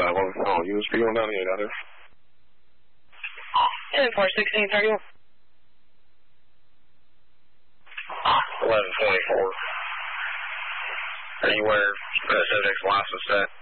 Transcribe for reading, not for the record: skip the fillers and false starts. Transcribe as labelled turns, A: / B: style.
A: Oh, USP 198 out there.
B: 10-4-16-31.
C: 1124. Anywhere Civics license set?